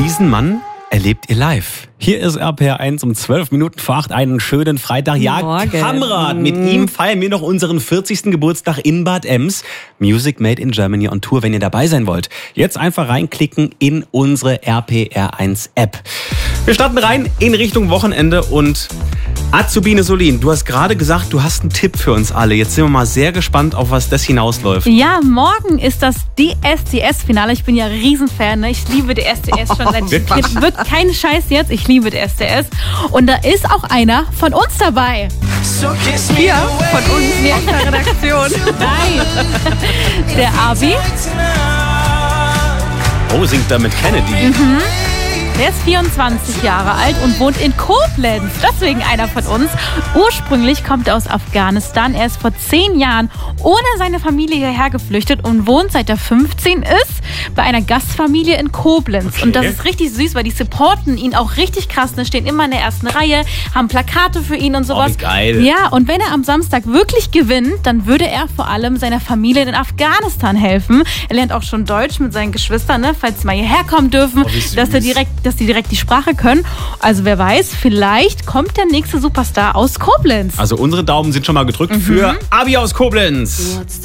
Diesen Mann erlebt ihr live. Hier ist RPR1 um 12 Minuten vor 8, einen schönen Freitag. Ja, Kamerad, mit ihm feiern wir noch unseren 40. Geburtstag in Bad Ems. Music Made in Germany on Tour, wenn ihr dabei sein wollt. Jetzt einfach reinklicken in unsere RPR1 App. Wir starten rein in Richtung Wochenende und Azubine Solin, du hast gerade gesagt, du hast einen Tipp für uns alle. Jetzt sind wir mal sehr gespannt, auf was das hinausläuft. Ja, morgen ist das DSDS-Finale. Ich bin ja Riesen-Fan, ne? Ich liebe DSDS schon seit Kind. Wird kein Scheiß jetzt. Ich liebe DSDS. Und da ist auch einer von uns dabei. Hier, von uns, hier in der Redaktion. Nein. Der Abi. Oh, singt da mit Kennedy. Der ist 24 Jahre alt und wohnt in Koblenz. Deswegen einer von uns. Ursprünglich kommt er aus Afghanistan. Er ist vor 10 Jahren ohne seine Familie hierher geflüchtet und wohnt, seit er 15 ist, bei einer Gastfamilie in Koblenz. Okay. Und das ist richtig süß, weil die supporten ihn auch richtig krass. Die stehen immer in der ersten Reihe, haben Plakate für ihn und sowas. Oh, wie geil. Ja, und wenn er am Samstag wirklich gewinnt, dann würde er vor allem seiner Familie in Afghanistan helfen. Er lernt auch schon Deutsch mit seinen Geschwistern, ne, falls sie mal hierher kommen dürfen, dass die direkt die Sprache können. Also wer weiß, vielleicht kommt der nächste Superstar aus Koblenz. Also unsere Daumen sind schon mal gedrückt für Abi aus Koblenz.